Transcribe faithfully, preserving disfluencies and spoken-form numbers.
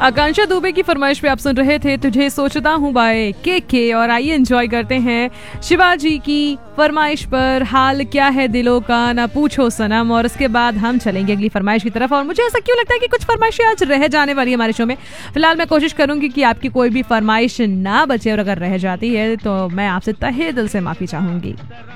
आकांक्षा दुबे की फरमाइश पे आप सुन रहे थे तुझे सोचता हूँ बाय के के। और आइए एंजॉय करते हैं शिवाजी की फरमाइश पर हाल क्या है दिलों का ना पूछो सनम। और उसके बाद हम चलेंगे अगली फरमाइश की तरफ। और मुझे ऐसा क्यों लगता है कि कुछ फरमाइशें आज रह जाने वाली है हमारे शो में। फिलहाल मैं कोशिश करूंगी कि आपकी कोई भी फरमाइश ना बचे, और अगर रह जाती है तो मैं आपसे तहे दिल से माफी चाहूंगी।